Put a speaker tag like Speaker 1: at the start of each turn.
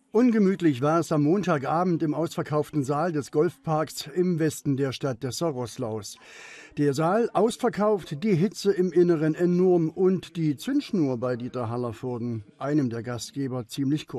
Speaker 1: Ungemütlich war es am Montagabend im ausverkauften Saal des Golfparks im Westen der Stadt Dessau-Roßlaus. Der Saal ausverkauft, die Hitze im Inneren enorm und die Zündschnur bei Dieter Hallervorden, einem der Gastgeber, ziemlich kurz.